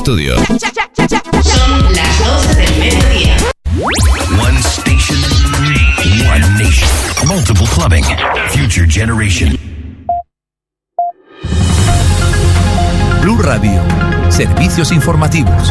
estudio. Son las 12 del mediodía. One station, one nation. Multiple clubbing. Future generation. Blue Radio. Servicios informativos.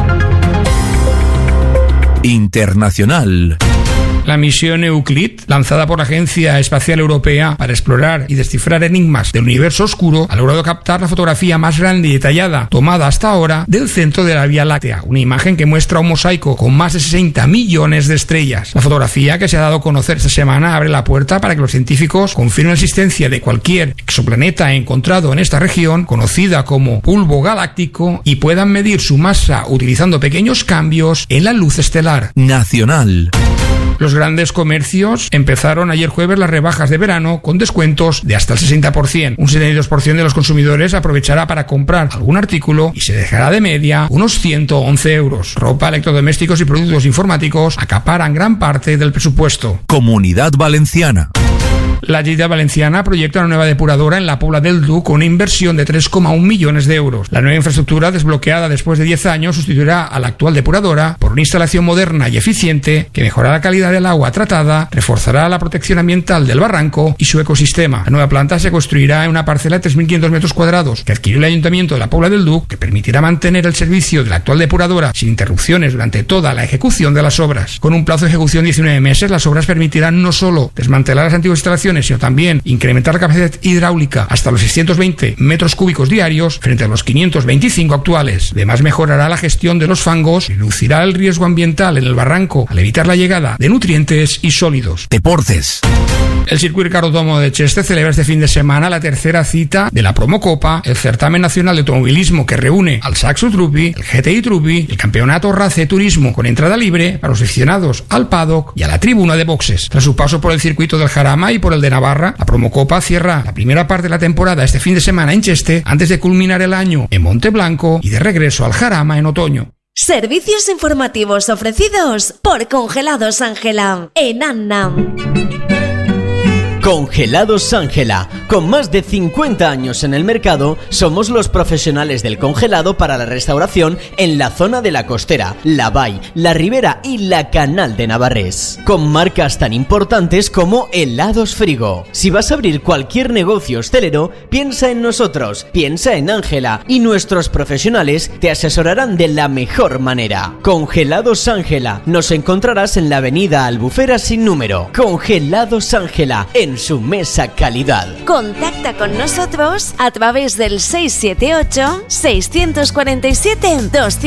Internacional. La misión Euclid, lanzada por la Agencia Espacial Europea para explorar y descifrar enigmas del universo oscuro, ha logrado captar la fotografía más grande y detallada tomada hasta ahora del centro de la Vía Láctea, una imagen que muestra un mosaico con más de 60 millones de estrellas. La fotografía, que se ha dado a conocer esta semana, abre la puerta para que los científicos confirmen la existencia de cualquier exoplaneta encontrado en esta región, conocida como bulbo galáctico, y puedan medir su masa utilizando pequeños cambios en la luz estelar. Nacional. Los grandes comercios empezaron ayer jueves las rebajas de verano con descuentos de hasta el 60%. Un 72% de los consumidores aprovechará para comprar algún artículo y se dejará de media unos 111 euros. Ropa, electrodomésticos y productos informáticos acaparan gran parte del presupuesto. Comunidad Valenciana. La Generalitat Valenciana proyecta una nueva depuradora en la Pobla del Duc con una inversión de 3,1 millones de euros. La nueva infraestructura, desbloqueada después de 10 años, sustituirá a la actual depuradora por una instalación moderna y eficiente que mejorará la calidad del agua tratada, reforzará la protección ambiental del barranco y su ecosistema. La nueva planta se construirá en una parcela de 3.500 metros cuadrados que adquirió el Ayuntamiento de la Pobla del Duc, que permitirá mantener el servicio de la actual depuradora sin interrupciones durante toda la ejecución de las obras. Con un plazo de ejecución de 19 meses, las obras permitirán no solo desmantelar las antiguas instalaciones, sino también incrementar la capacidad hidráulica hasta los 620 metros cúbicos diarios frente a los 525 actuales. Además, mejorará la gestión de los fangos y reducirá el riesgo ambiental en el barranco al evitar la llegada de nutrientes y sólidos. Deportes. El Circuit Carautomo de Cheste celebra este fin de semana la tercera cita de la Promocopa, el certamen nacional de automovilismo que reúne al Saxo Truppi, el GTI Truppi, el campeonato Race Turismo con entrada libre para los aficionados al paddock y a la tribuna de boxes. Tras su paso por el circuito del Jarama y por el de Navarra, la Promocopa cierra la primera parte de la temporada este fin de semana en Cheste antes de culminar el año en Monteblanco y de regreso al Jarama en otoño. Servicios informativos ofrecidos por Congelados Ángela en Annam. Congelados Ángela. Con más de 50 años en el mercado, somos los profesionales del congelado para la restauración en la zona de la Costera, la Vall, la Ribera y la Canal de Navarrés. Con marcas tan importantes como Helados Frigo. Si vas a abrir cualquier negocio hostelero, piensa en nosotros, piensa en Ángela y nuestros profesionales te asesorarán de la mejor manera. Congelados Ángela. Nos encontrarás en la avenida Albufera sin número. Congelados Ángela, en su mesa calidad. Contacta con nosotros a través del 678 647 200.